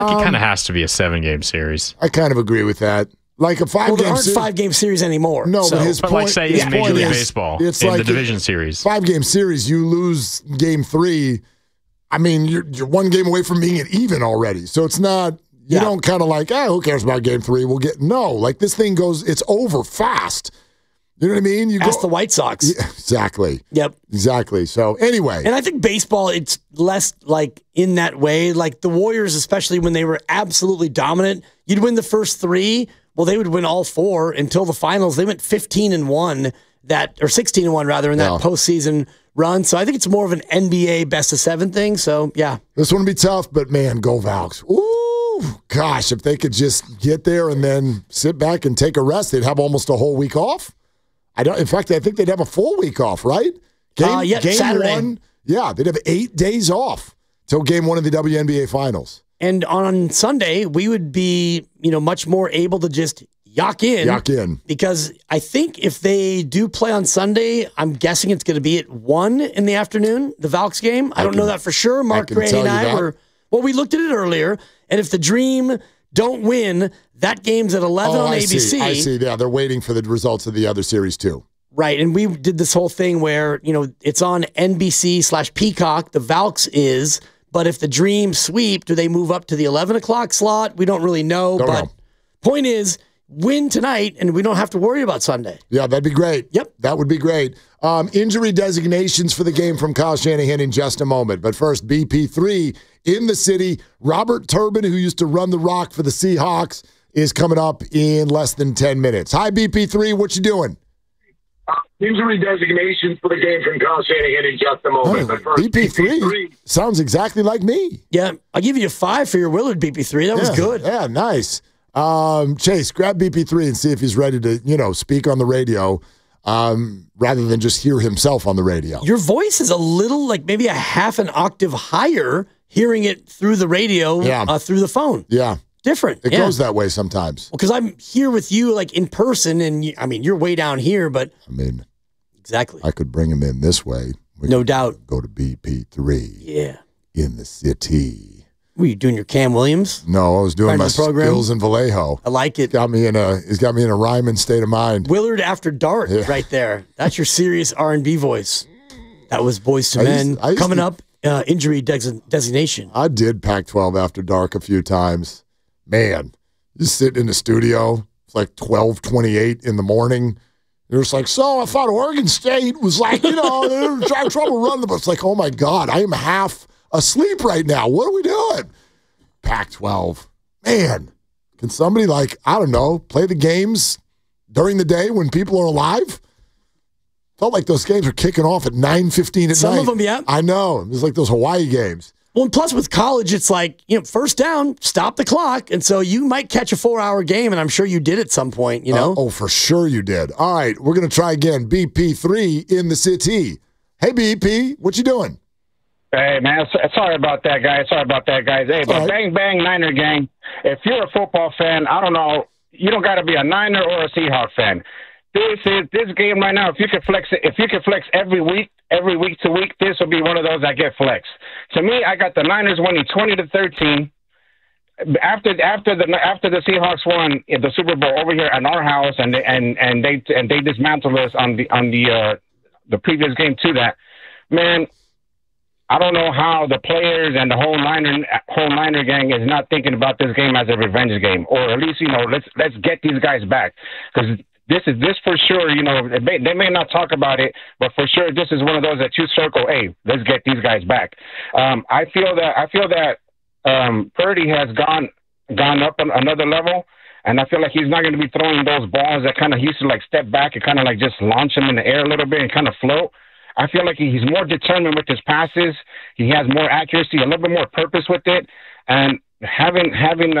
It kind of has to be a 7-game series. I kind of agree with that. Like a 5-game there aren't 5-game series anymore. No, so. but his point, like say in Major League Baseball, it's in like the division series. 5-game series, you lose game 3. I mean, you're 1 game away from being at even already. So it's not, you don't kind of like, who cares about game 3? Like this thing goes, it's over fast. You know what I mean? Ask the White Sox. Yeah, exactly. Yep. Exactly. So anyway. And I think baseball, it's less like in that way. Like the Warriors, especially when they were absolutely dominant, you'd win the first 3. Well, they would win all 4 until the finals. They went 15-1 or 16-1 rather in that postseason run. So I think it's more of an NBA best of 7 thing. So yeah. This one would be tough, but man, go Valks. Ooh, gosh, if they could just get there and then sit back and take a rest, they'd have almost a whole week off. In fact, I think they'd have a full week off, right? Game Saturday. 1. Yeah, they'd have 8 days off till game 1 of the WNBA finals. And on Sunday, we would be, much more able to just yak in. Because I think if they do play on Sunday, I'm guessing it's going to be at 1 in the afternoon, the Valks game. I don't know that for sure. Mark Grady and I were, we looked at it earlier. And if the Dream don't win, that game's at 11 on ABC. I see. Yeah, they're waiting for the results of the other series too. Right, and we did this whole thing where, it's on NBC/Peacock, the Valks is, but if the Dream sweep, do they move up to the 11 o'clock slot? We don't really know, point is, win tonight, and we don't have to worry about Sunday. Yeah, that'd be great. Yep. That would be great. Injury designations for the game from Kyle Shanahan in just a moment. But first, BP3 in the city. Robert Turbin, who used to run the rock for the Seahawks, is coming up in less than 10 minutes. Hi, BP3. What you doing? Injury designations for the game from Kyle Shanahan in just a moment. But first, BP3 sounds exactly like me. Yeah, I'll give you a 5 for your Willard BP3. That was good. Yeah, nice. Chase, grab BP3 and see if he's ready to, speak on the radio rather than just hear himself on the radio. Your voice is a little, like maybe a half an octave higher hearing it through the radio, through the phone. Yeah. Different. It goes that way sometimes. Well, because I'm here with you, like in person, and you're way down here, but exactly. I could bring him in this way. No doubt. Go to BP3. Yeah. In the city. Were you doing your Cam Williams? No, I was doing my skills in Vallejo. I like it. He's got me in a rhyming state of mind. Willard After Dark, right there. That's your serious R&B voice. That was Boyz II Men coming up. Injury designation. I did Pac-12 After Dark a few times. Man, just sitting in the studio. It's like 12:28 in the morning. You're just like, so I thought Oregon State was like, they were trying trouble running, but it's like, oh my God, I am half asleep right now. What are we doing? Pac-12. Man, can somebody play the games during the day when people are alive? Felt like those games were kicking off at 9:15 at night. Some of them, yeah. I know. It was like those Hawaii games. Well, and plus with college, it's like, first down, stop the clock. And so you might catch a 4-hour game, and I'm sure you did at some point, Oh, for sure you did. All right, we're going to try again. BP3 in the city. Hey, BP, what you doing? Hey, man, sorry about that, guys. Hey, but Bang Bang Niner gang, if you're a football fan, I don't know, you don't got to be a Niner or a Seahawk fan. This game right now, if you could flex every week to week, this will be one of those that get flexed. To me, I got the Niners winning 20-13. After the Seahawks won the Super Bowl over here at our house, and they dismantled us on the previous game to that. Man, I don't know how the players and the whole Niner gang is not thinking about this game as a revenge game, or at least let's get these guys back, because this for sure, they may not talk about it, but for sure this is one of those that you circle. Hey, let's get these guys back. I feel that Purdy has gone up another level, and I feel like he's not going to be throwing those balls that kind of used to step back and kind of just launch them in the air a little bit and kind of float. I feel like he's more determined with his passes. He has more accuracy, a little bit more purpose with it, and having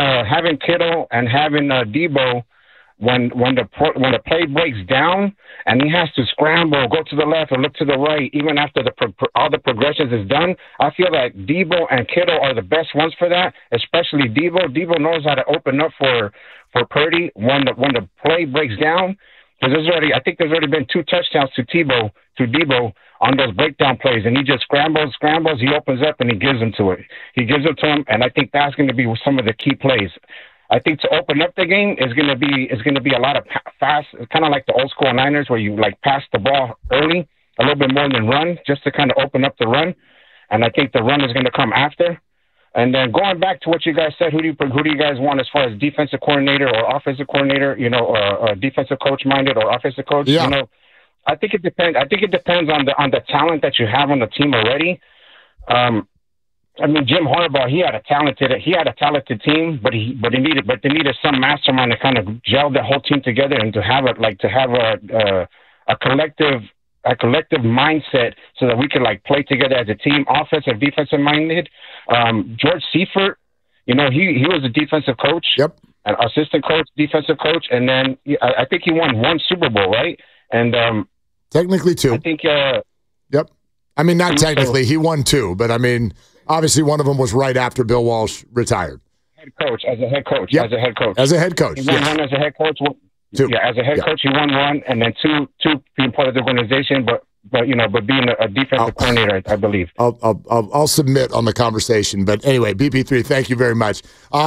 Kittle and having Debo. When the play breaks down and he has to scramble, go to the left or look to the right, even after all the progressions is done, I feel like Debo and Kittle are the best ones for that, especially Debo. Debo knows how to open up for Purdy when the play breaks down. Because I think there's already been 2 touchdowns to Debo on those breakdown plays, and he just scrambles, he opens up, and he gives them to it. He gives it to him, and I think that's going to be some of the key plays. I think to open up the game is going to be a lot of fast, kind of like the old school Niners, where you like pass the ball early, a little bit more than run, just to kind of open up the run. And I think the run is going to come after. And then going back to what you guys said, who do you guys want as far as defensive coordinator or offensive coordinator? Or defensive coach minded or offensive coach? Yeah. I think it depends. I think it depends on the talent that you have on the team already. Jim Harbaugh, he had a talented team, but they needed some mastermind to kind of gel the whole team together and to have a collective mindset so that we could like play together as a team, offensive, defensive minded. George Seifert, he was a defensive coach, yep, an assistant coach, defensive coach, and then I think he won 1 Super Bowl, right? And technically 2. I think. Yep. I mean, not technically, he won 2, but I mean, obviously one of them was right after Bill Walsh retired. As a head coach. Yep. As a head coach. As a head coach. He won 1 as a head coach. 2. Yeah, as a head coach, he won 1, and then 2 being part of the organization, but being a defensive coordinator, I believe. I'll submit on the conversation, but anyway, BP3, thank you very much.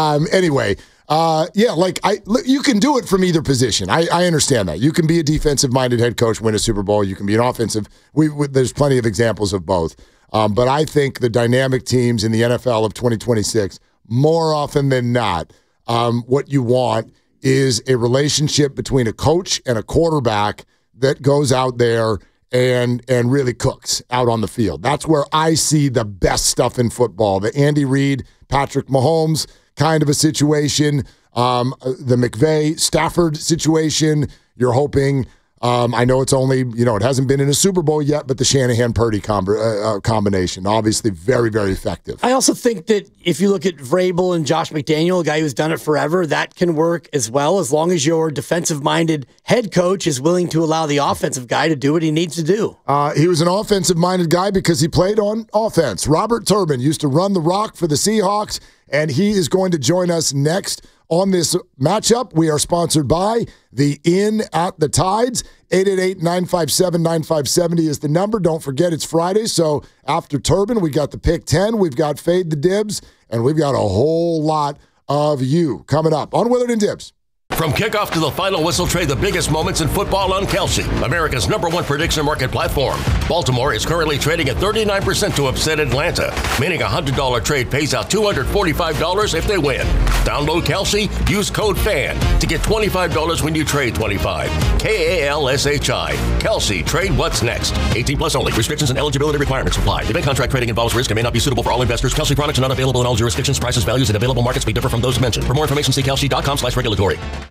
You can do it from either position. I understand that. You can be a defensive-minded head coach, win a Super Bowl. You can be an offensive. There's plenty of examples of both. But I think the dynamic teams in the NFL of 2026, more often than not, what you want is a relationship between a coach and a quarterback that goes out there and really cooks out on the field. That's where I see the best stuff in football. The Andy Reid, Patrick Mahomes kind of a situation, the McVay, Stafford situation. You're hoping, I know it's only, it hasn't been in a Super Bowl yet, but the Shanahan-Purdy combination, obviously very, very effective. I also think that if you look at Vrabel and Josh McDaniel, a guy who's done it forever, that can work as well, as long as your defensive-minded head coach is willing to allow the offensive guy to do what he needs to do. He was an offensive-minded guy because he played on offense. Robert Turbin used to run the rock for the Seahawks, and he is going to join us next on this matchup. We are sponsored by the Inn at the Tides. 888-957-9570 is the number. Don't forget, it's Friday, so after Turbin, we got the Pick 10, we've got Fade the Dibs, and we've got a whole lot of you coming up on Willard and Dibs. From kickoff to the final whistle, trade the biggest moments in football on Kelsey, America's #1 prediction market platform. Baltimore is currently trading at 39% to upset Atlanta, meaning a $100 trade pays out $245 if they win. Download Kelsey, use code FAN to get $25 when you trade 25. KALSHI. Kelsey, trade what's next. 18 plus only. Restrictions and eligibility requirements apply. Event contract trading involves risk and may not be suitable for all investors. Kelsey products are not available in all jurisdictions. Prices, values, and available markets may differ from those mentioned. For more information, see kelsey.com/regulatory.